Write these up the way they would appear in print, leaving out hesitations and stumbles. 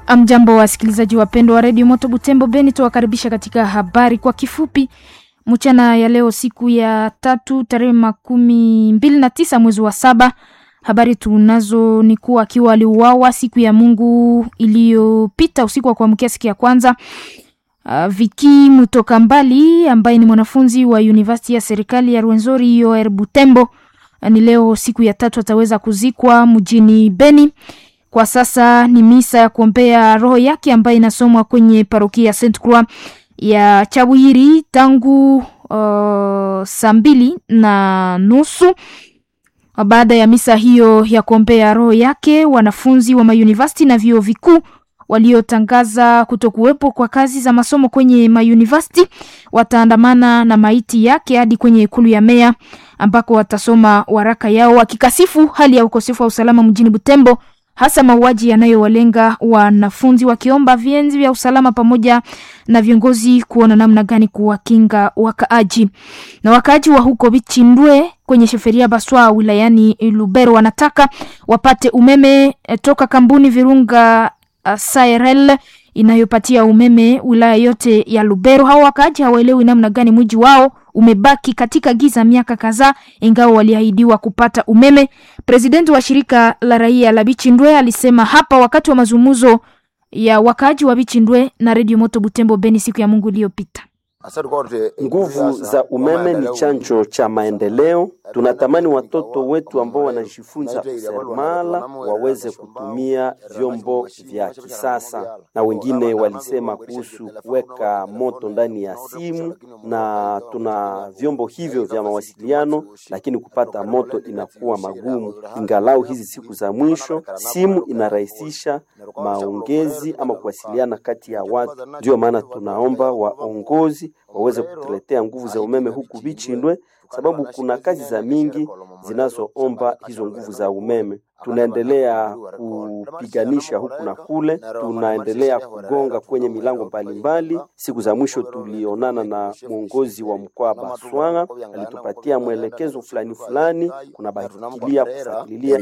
Amjambo wasikilizaji wapendwa wa Radio Moto Butembo Beni, tuwakaribisha katika habari kwa kifupi. Mchana ya leo siku ya 3 tarehe 29 mwezi wa 7. Habari tunazo ni kuwa akiwa aliuawa siku ya Mungu iliyopita usiku wa kuamkia siku ya kwanza. Viki Mutoka Mbali ambaye ni mwanafunzi wa University ya serikali ya Rwenzori UR Butembo, ni leo siku ya 3 ataweza kuzikwa mjini Beni. Kwa sasa ni misa ya kuombea roho yake ambayo inasomwa kwenye parokia Saint Croix ya Chawiri tangu 2:30. Baada ya misa hiyo ya kuombea roho yake, wanafunzi wa university na vyuo vikuu waliotangaza kutokuwepo kwa kazi za masomo kwenye university wataandamana na maiti yake hadi kwenye ikulu ya meya ambako watasoma waraka yao wakikasifu hali ya ukosefu wa usalama mjini Butembo, hasa mauaji yanayowalenga wanafunzi, wakiomba vienzi vya usalama pamoja na viongozi kuona namna gani kuwakinga wakaaji. Na wakaaji wa huko Bichindwe kwenye sheferia Baswa wilayani Lubero wanataka wapate umeme toka kampuni Virunga Sairel inayopatia umeme wilaya yote ya Lubero. Hao wakaaji hawaelewi namna gani mji wao umebaki katika giza miaka kadhaa ingawa waliahidiwa kupata umeme. President wa shirika la raia la Bichindwe alisema hapa wakati wa mazungumzo ya wakaaji wa Bichindwe na Radio Moto Butembo Beni siku ya Mungu iliyopita. Nguvu za umeme ni chanjo cha maendeleo. Tunatamani watoto wetu ambao wanajifunza useremala waweze kutumia vyombo vya kisasa, na wengine walisema kuhusu kuweka moto ndani ya simu, na tuna vyombo hivyo vya mawasiliano lakini kupata moto inakuwa magumu. Ingalau hizi siku za mwisho simu inarahisisha maongezi ama kuwasiliana kati ya watu. Ndio maana tunaomba waongozi waweze kutuletea nguvu za umeme huku Bichindwe, sababu kuna kazi za mingi zinazoomba hizo nguvu za umeme. Tunaendelea kupiganisha huku na kule, tunaendelea kugonga kwenye milango mbalimbali. Siku za mwisho tulionana na mwongozi wa mkoa Baswanga, alitupatia mwelekezo fulani, kuna bahikilia kufuatilia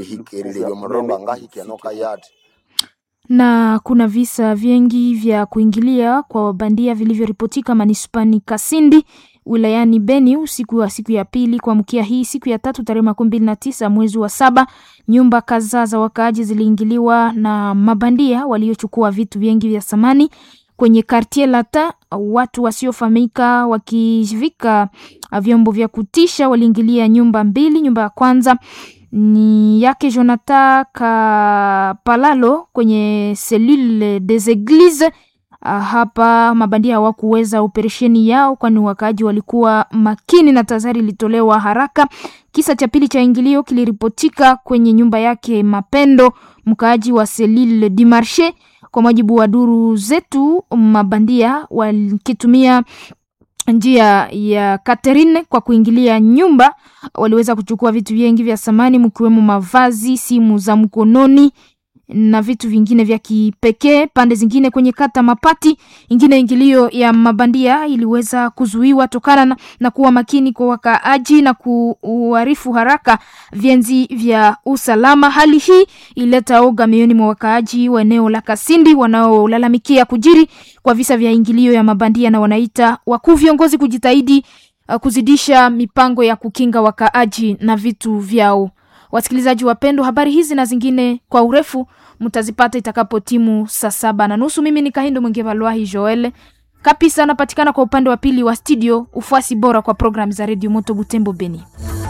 na kuna visa vingi vya kuingilia kwa wabandia vilivyoripotika manispani Kasindi wilayani Beni usiku wa siku ya pili kuamkia hii siku ya 3 tarehe 29 mwezi wa 7. Nyumba kadhaa za wakaaji ziliingiliwa na mabandia waliochukua vitu vingi vya samani kwenye quartier Lata. Watu wasiofahamika wakivika vyombo vya kutisha waliingilia nyumba mbili. Nyumba ya kwanza ni yake Jonathan Kapalalo kwenye cellule des Eglises. Hapa mabandia hawakuweza operesheni yao kwani wakaaji walikuwa makini na tahadhari ilitolewa haraka. Kisa cha pili cha ingilio kiliripotika kwenye nyumba yake Mapendo, mkaaji wa cellule du Marché. Kwa mujibu wa duru zetu, mabandia walikitumia njia ya Catherine kwa kuingilia nyumba. Waliweza kuchukua vitu vingi vya samani mkiwemo mavazi, simu za mkononi na vitu vingine vya kipekee. Pande zingine kwenye kata Mapati, ingine ingilio ya mabandia iliweza kuzuiwa tokana na kuwa makini kwa wakaaji na kuarifu haraka vienzi vya usalama. Hali hii ileta oga mioyoni mwa wakaaji wa eneo la Kasindi wanaolalamikia kujiri kwa visa vya ingilio ya mabandia, na wanaita wakuu viongozi kujitahidi kuzidisha mipango ya kukinga wakaaji na vitu vyao. Wasikilizaji wapendwa, habari hizi na zingine kwa urefu mtazipata itakapo timu saa 7:30. Mimi ni Kahindo Mwengevalwahi Joel Kapisa, napatikana kwa upande wa pili wa studio. Ufuasi bora kwa program za Radio Moto Butembo Beni.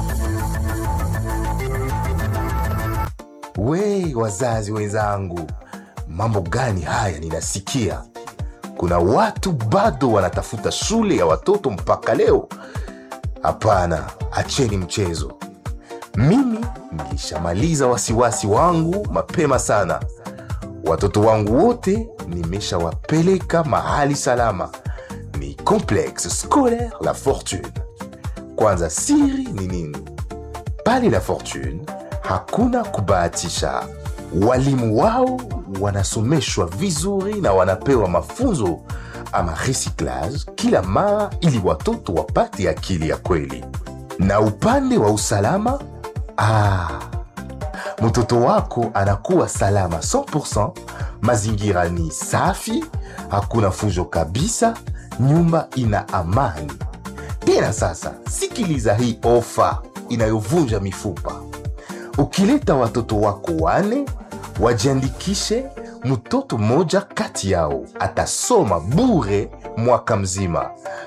Wazazi wenzangu, mambo gani haya ninasikia? Kuna watu bado wanatafuta shule ya watoto mpaka leo. Hapana, acheni mchezo. Mimi nilishamaliza wasiwasi wangu mapema sana. Watoto wangu wote nimeshawapeleka mahali salama. Ni Complexe Scolaire La Fortune. Kwanza, siri ni nini? Pale La Fortune hakuna kubahatisha. Walimu wao wanasomeshwa vizuri na wanapewa mafunzo ama recyclage kila mara ili watoto wapate akili ya kweli. Na upande wa usalama, mtoto wako anakuwa salama 100%, mazingira ni safi, hakuna fujo kabisa, nyumba ina amani. Tena sasa, sikiliza hii ofa inayovunja mifupa. Ukileta watoto wako 4, wajiandikishe, mtoto mmoja kati yao atasoma bure mwaka mzima.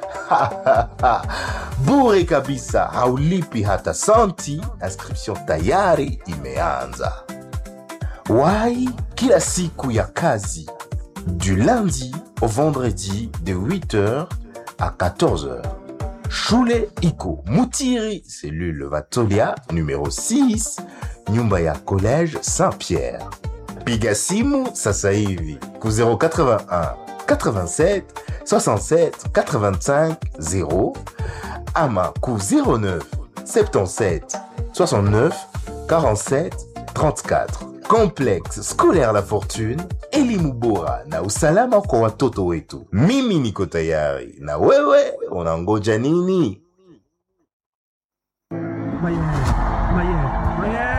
Bure kabisa, haulipi hata santi. Inscription tayari imeanza. Wai kila siku ya kazi, du lundi au vendredi de 8h à 14h. Shule iko Mutiri, cellule Vatolia numéro 6, nyumba ya collège Saint-Pierre. Piga simu sasa hivi ku 081 87 67 85 0 ama ku 09 77 69 47 34. Complexe scolaire La Fortune, elimu bora na usalama kwa watoto wetu. Mimi niko tayari, na wewe unangoja nini?